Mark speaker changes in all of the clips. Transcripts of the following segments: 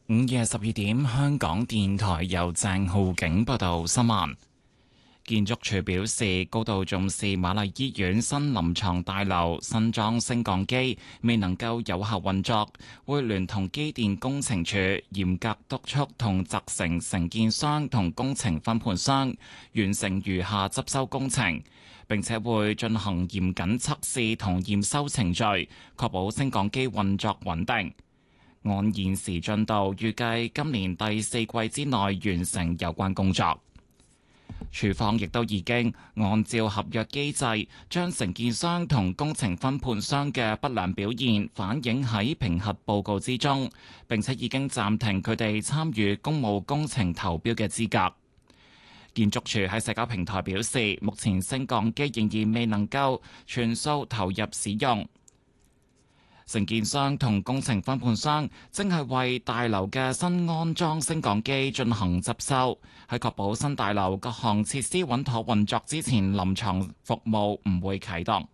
Speaker 1: 午夜12點，香港電台由鄭浩景報道新聞。建築署表示，高度重視瑪麗醫院新臨床大樓新裝升降機未能夠有效運作，會聯同機電工程署嚴格督促同責成承建商同工程分判商完成餘下執修工程，並且會進行嚴謹測試同驗收程序，確保升降機運作穩定。按現時進度，預計今年第4季之內完成有關工作。署方亦都已經按照合約機制，將承建商同工程分判商嘅不良表現反映喺評核報告之中，並且已經暫停佢哋參與公務工程投標嘅資格。建築署喺社交平台表示，目前升降機仍然未能夠全數投入使用。承建商同工程分判商正係為大樓嘅新安裝升降機進行執修，喺確保新大樓各項設施穩妥運作之前，臨床服務唔會啟動。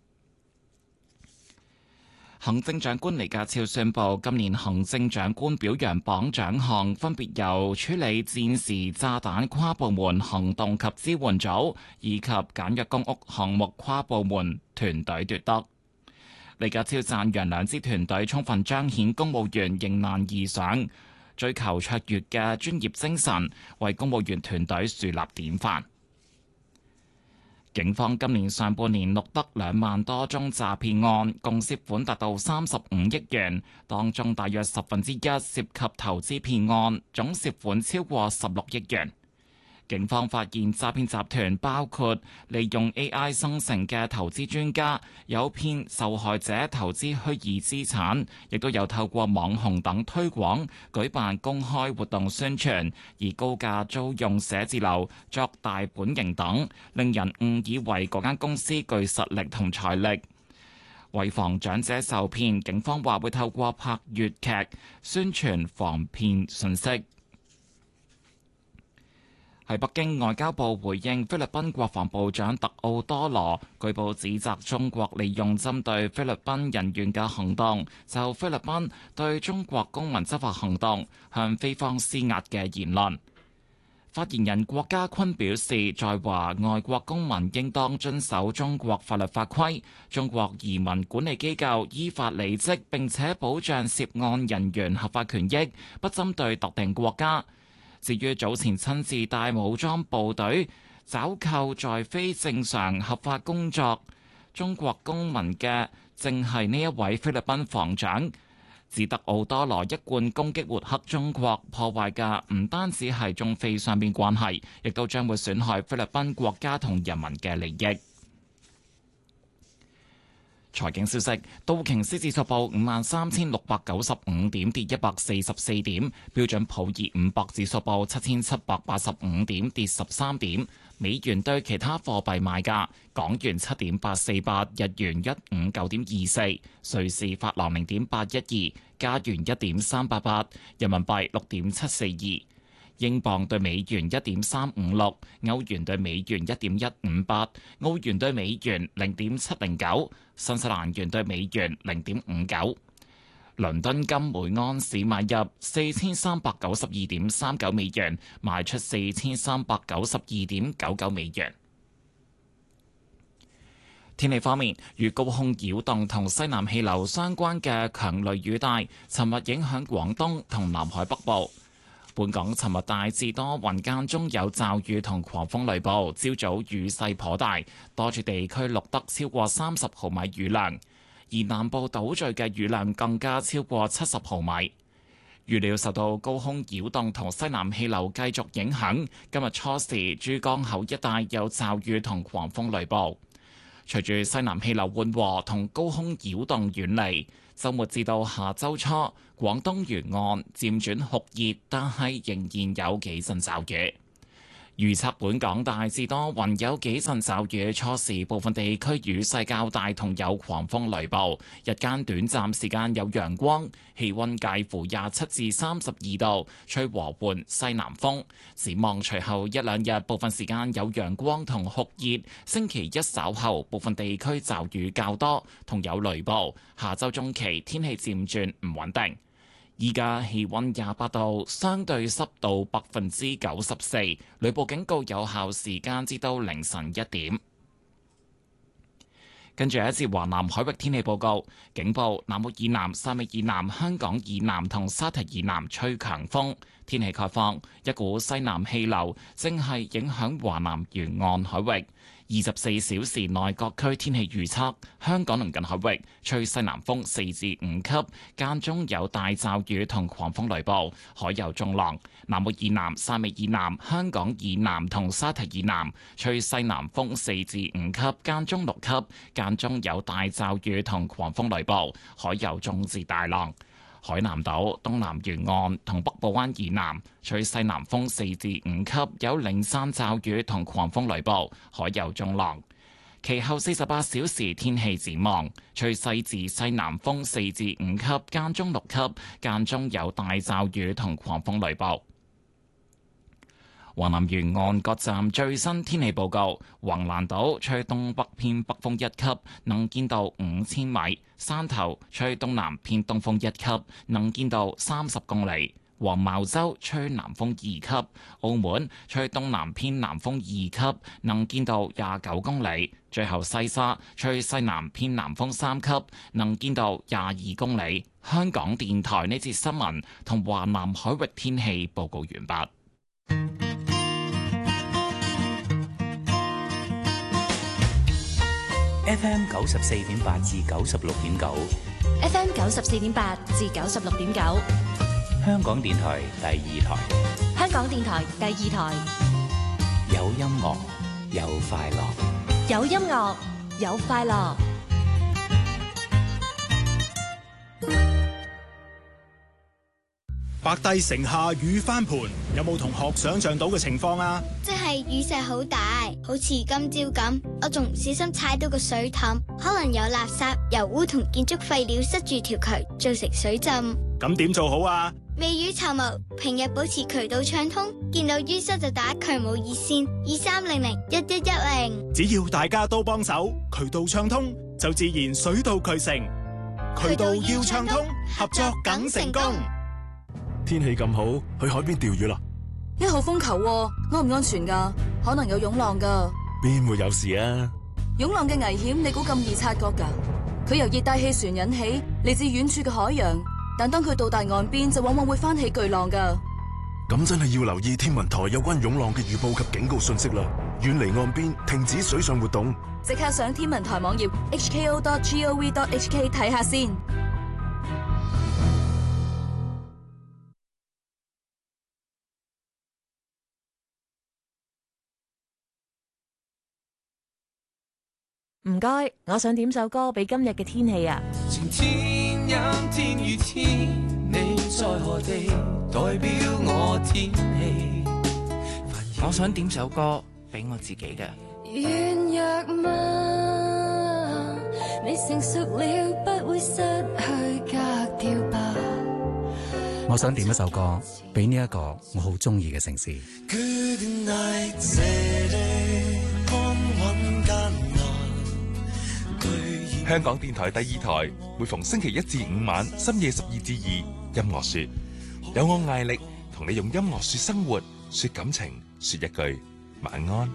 Speaker 1: 行政長官李家超宣布，今年行政長官表揚榜獎項分別由處理戰時炸彈跨部門行動及支援組以及簡約公屋項目跨部門團隊奪得。李家超讚揚兩支團隊充分彰顯公務員迎難而上、追求卓越嘅專業精神，為公務員團隊樹立典範。警方今年上半年錄得2萬多宗詐騙案，共涉款達到35億元，當中大約1/10涉及投資騙案，總涉款超過16億元。警方發現詐騙集團包括利用 AI 生成嘅投資專家，誘騙受害者投資虛擬資產，亦都有透過網紅等推廣，舉辦公開活動宣傳，而高價租用寫字樓作大本營等，令人誤以為嗰間公司具實力同財力。為防長者受騙，警方話會透過拍粵劇宣傳防騙信息。喺北京，外交部回應菲律賓國防部長特奧多羅據報指責中國利用針對菲律賓人員嘅行動，就菲律賓對中國公民執法行動向菲方施壓嘅言論。發言人郭家坤表示，在華外國公民應當遵守中國法律法規，中國移民管理機構依法履職，並且保障涉案人員合法權益，不針對特定國家。至於早前親自帶武裝部隊抓扣在非正常合法工作中國公民嘅，正係呢一位菲律賓防長。指特奧多羅一貫攻擊抹黑中國，破壞嘅唔單止係中菲雙邊關係，亦都將會損害菲律賓國家同人民嘅利益。財經消息：道瓊斯指數報53,695點，跌144點；標準普爾500指數報7,785點，跌13點。美元對其他貨幣賣價：港元7.848，日元159.24，瑞士法郎0.812，加元1.388，人民幣6.742。英鎊對美元1.356，歐元對美元1.158，澳元對美元0.709，新西蘭元對美元0.59。倫敦金每安士買入4392.39美元，賣出4392.99美元。天氣方面，與高空擾動同西南氣流相關嘅強雷雨帶，尋日影響廣東同南海北部。本港尋日大致多雲，間中有驟雨同狂風雷暴，朝早雨勢頗大，多處地區錄得超過30毫米雨量，而南部島嶼嘅雨量更加超過70毫米。預料受到高空擾動同西南氣流繼續影響，今日初時珠江口一帶有驟雨同狂風雷暴。隨住西南氣流緩和同高空擾動遠離，週末至到下週初，廣東沿岸漸轉酷熱，但係仍然有幾陣驟雨。預測本港大致多雲，有幾陣驟雨，初時部分地區雨勢較大，同有狂風雷暴。日間短暫時間有陽光，氣溫介乎27至32度，吹和緩西南風。展望隨後一兩日，部分時間有陽光同酷熱。星期一稍後，部分地區驟雨較多，同有雷暴。下周中期天氣漸轉唔穩定。 依家氣溫28度，相對濕度94%，雷暴警告有效時間至到凌晨1點。跟住一節華南海域天氣報告，警報南澳以南、汕尾以南、香港以南同沙堤以南吹強風。天氣概況，一股西南氣流正係影響華南沿岸海域。24小時內各區天氣預測：香港鄰近海域吹西南風4至5級，間中有大驟雨同狂風雷暴，海有中浪。南澳以南、汕尾以南、香港以南同沙堤以南吹西南風4至5級，間中6級，間中有大驟雨同狂風雷暴，海有中至大浪。海南島、東南沿岸同北部灣以南吹西南風4至5級，有零散驟雨同狂風雷暴，海有中浪。其後48小時天氣展望，吹西至西南風4至5級，間中6級，間中有大驟雨同狂風雷暴。華南沿岸各站最新天氣報告：橫瀾島吹東北偏北風1級，能見度5000米；山頭吹東南偏東風1級，能見度30公里；黃茅洲吹南風2級；澳門吹東南偏南風2級，能見度29公里；最後西沙吹西南偏南風3級，能見度22公里。香港電台呢節新聞同華南海域天氣報告完畢。
Speaker 2: FM 94.8至96.9
Speaker 3: ，FM 94.8至96.9，
Speaker 2: 香港電台第2台，
Speaker 3: 香港電台第2台，
Speaker 2: 有音樂，有快樂，
Speaker 3: 有音樂，有快樂。
Speaker 4: 白帝城下雨翻盤，有冇同學想象到嘅情況啊？
Speaker 5: 即係雨勢好大，好似今朝咁，我仲唔小心踩到個水凼，可能有垃圾、油污同建築廢料塞住條渠，造成水浸。
Speaker 4: 咁點做好啊？
Speaker 5: 未雨綢繆，平日保持渠道暢通，見到淤塞就打渠務熱線23001110。
Speaker 4: 只要大家都幫手，渠道暢通，就自然水到渠成。渠道要暢通，合作梗成功。
Speaker 6: 天氣咁好，去海邊釣魚啦
Speaker 7: ！1號風球喎，安唔安全㗎？可能有湧浪㗎。
Speaker 6: 邊會有事啊？
Speaker 7: 湧浪嘅危險，你估咁易察覺㗎？佢由熱帶氣旋引起，嚟自遠處嘅海洋，但當佢到達岸邊，就往往會翻起巨浪㗎。
Speaker 6: 咁真係要留意天文台有關湧浪嘅預報及警告信息啦！遠離岸邊，停止水上活動。
Speaker 7: 即刻上天文台網頁 hko.gov.hk 睇下先。
Speaker 8: 唔該，我想點首歌俾今日嘅天氣啊！
Speaker 9: 晴天陰天雨天，你在何地？代表我天氣。我想點首歌俾我自己嘅。
Speaker 10: 軟弱嗎？你成熟了，不會失去格調吧？
Speaker 11: 我想點一首歌俾呢一個我好中意嘅城市。
Speaker 9: Good night, city, 安穩艱難。
Speaker 12: 香港電台第2台每逢星期1至5晚深夜12至2，音樂說，有我艾力同你用音樂說生活，說感情，說一句晚安。